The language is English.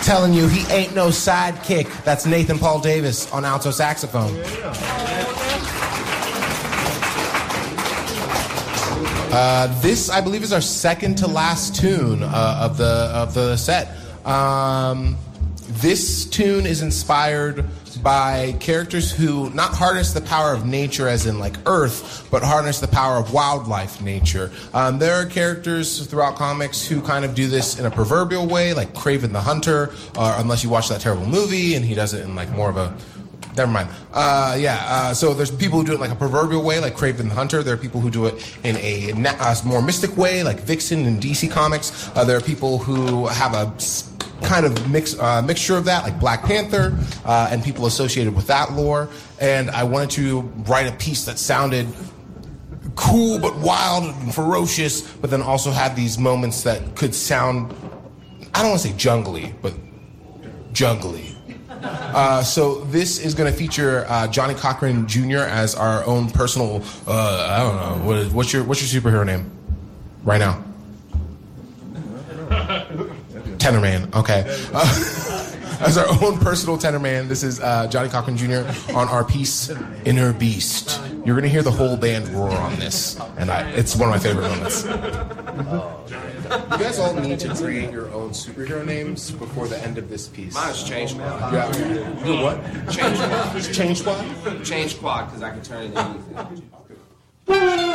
Telling you, he ain't no sidekick. That's Nathan Paul Davis on alto saxophone. This, I believe, is our second to last tune of the set. This tune is inspired by characters who not harness the power of nature as in like Earth, but harness the power of wildlife nature. There are characters throughout comics who kind of do this in a proverbial way, like Kraven the Hunter, unless you watch that terrible movie, and he does it in like more of a... Never mind. So there's people who do it like a proverbial way, like Kraven the Hunter. There are people who do it in a more mystic way, like Vixen in DC Comics. There are people who have a kind of mixture of that, like Black Panther, and people associated with that lore. And I wanted to write a piece that sounded cool but wild and ferocious, but then also had these moments that could sound, I don't want to say jungly, but jungly. So this is going to feature Johnny Cochran Jr. as our own personal, I don't know, what's your superhero name right now? Tenor Man, okay. As our own personal tenor man, this is Johnny Cochran Jr. on our piece, Inner Beast. You're going to hear the whole band roar on this, and it's one of my favorite moments. You guys all need to create your own superhero names before the end of this piece. Mine's Change Squad. Yeah. You what? Change Squad. Change Squad? Change Squad, because I can turn it into anything.